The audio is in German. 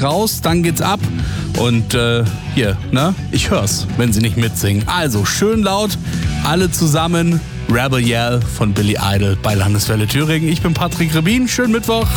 raus, dann geht's ab. Und hier, ne? Ich hör's, wenn sie nicht mitsingen. Also schön laut, alle zusammen. Rebel Yell von Billy Idol bei Landeswelle Thüringen. Ich bin Patrick Rebin. Schönen Mittwoch.